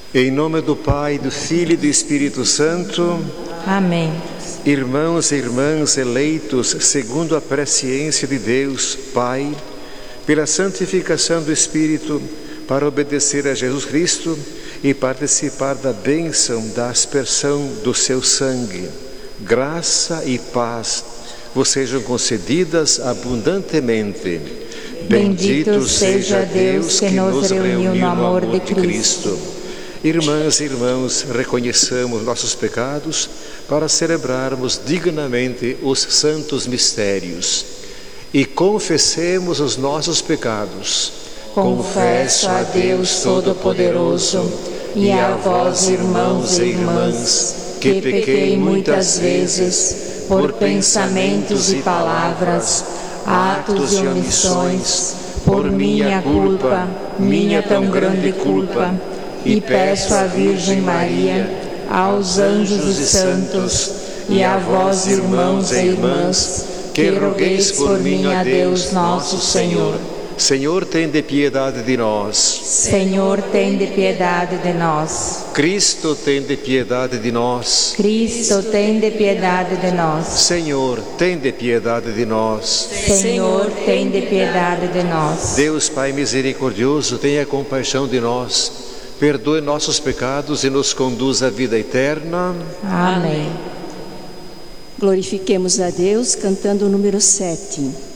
Em nome do Pai, do Filho e do Espírito Santo. Amém. Irmãos e irmãs eleitos segundo a presciência de Deus, Pai, pela santificação do Espírito, para obedecer a Jesus Cristo e participar da bênção da aspersão do seu sangue, graça e paz vos sejam concedidas abundantemente. Bendito seja Deus que nos reuniu no amor de Cristo. Irmãs e irmãos, reconheçamos nossos pecados para celebrarmos dignamente os santos mistérios e confessemos os nossos pecados. Confesso a Deus Todo-Poderoso e a vós, irmãos e irmãs, que pequei muitas vezes por pensamentos e palavras, atos e omissões, por minha culpa, minha tão grande culpa. E peço à Virgem Maria, aos anjos e santos, e a vós, irmãos e irmãs, que rogueis por mim a Deus nosso Senhor. Senhor, tende piedade de nós. Senhor, tende piedade de nós. Cristo, tende piedade de nós. Cristo, tende piedade de nós. Senhor, tende piedade de nós. Senhor, tende piedade de nós. Deus Pai misericordioso, tenha compaixão de nós. Perdoe nossos pecados e nos conduz à vida eterna. Amém. Glorifiquemos a Deus cantando o número 7.